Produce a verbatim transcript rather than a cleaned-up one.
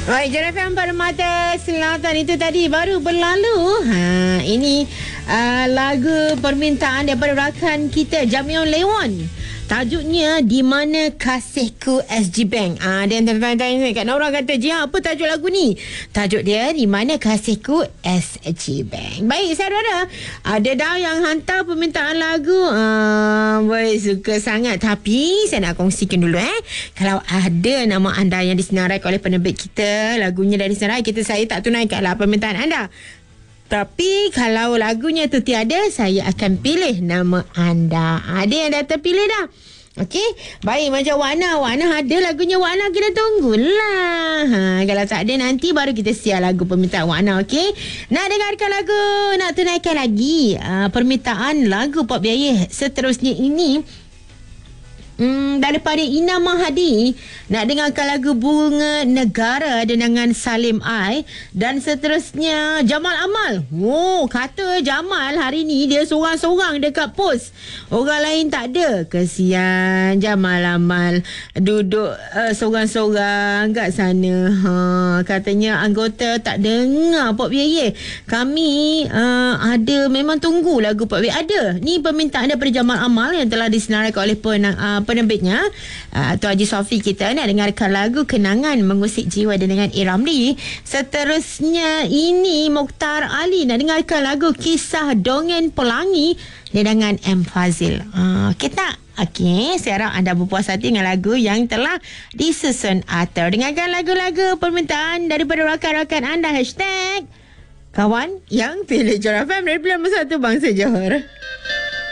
Baik, J F M Permata Selatan itu tadi baru berlalu. Ha, ini uh, lagu permintaan daripada rakan kita Jamion Lewon. Tajuknya Di Mana Kasihku S G Bank. Ah, dan tanya-tanya kat orang kata, "Jia, apa tajuk lagu ni?" Tajuk dia Di Mana Kasihku S G Bank. Baik, saudara, ada dah yang hantar permintaan lagu. Ah, baik, suka sangat. Tapi saya nak kongsikan dulu eh. Kalau ada nama anda yang disenarai oleh penerbit kita, lagunya dah disenarai, kita saya tak tunaikanlah permintaan anda. Tapi kalau lagunya tu tiada, saya akan pilih nama anda. Ada yang dah terpilih dah. Okey. Baik, macam Wana. Wana ada lagunya Wana, kita tunggulah. Ha, kalau tak ada, nanti baru kita siap lagu permintaan Wana. Okey. Nak dengarkan lagu, nak tunaikan lagi uh, permintaan lagu pop biaya seterusnya ini. Hmm, daripada Ina Mahadi, nak dengarkan lagu Bunga Negara dengan Salim Ai. Dan seterusnya Jamal Amal. Oh, kata Jamal hari ni dia seorang-seorang dekat pos, orang lain tak ada. Kesian Jamal Amal duduk uh, seorang-seorang kat sana. Ha, katanya anggota tak dengar Pop Biaya. Kami uh, ada memang tunggu lagu Pop Biaya. Ada. Ni permintaan daripada Jamal Amal yang telah disenaraikan oleh penang, uh, penerbitnya uh, Tuan Haji Sofi. Kita nak dengarkan lagu Kenangan Mengusik Jiwa dengan A. Ramli. Seterusnya ini Mokhtar Ali nak dengarkan lagu Kisah Dongeng Pelangi dengan M. Fazil. uh, Kita Okey, saya harap anda berpuas hati dengan lagu yang telah disusun Atar. Dengarkan lagu-lagu permintaan daripada rakan-rakan anda. Hashtag Kawan yang pilih J F M dari Pilihan Bersatu Bangsa Johor.